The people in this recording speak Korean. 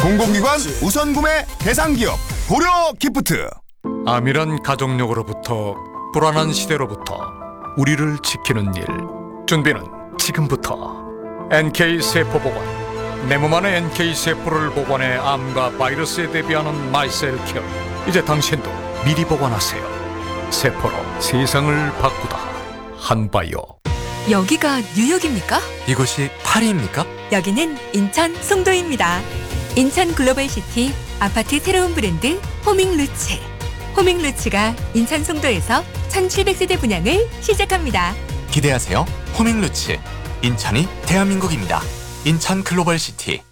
공공기관 우선구매 대상기업 고려기프트. 암이란 가족력으로부터 불안한 시대로부터 우리를 지키는 일. 준비는 지금부터. NK세포보관. 내 몸 안에 NK세포를 보관해 암과 바이러스에 대비하는 마이셀케어. 이제 당신도 미리 보관하세요. 세포로 세상을 바꾸다. 한바이오. 여기가 뉴욕입니까? 이곳이 파리입니까? 여기는 인천 송도입니다. 인천 글로벌시티 아파트 새로운 브랜드 호밍루츠. 호밍루츠가 인천 송도에서 1700세대 분양을 시작합니다. 기대하세요. 호밍루츠. 인천이 대한민국입니다. 인천 글로벌시티.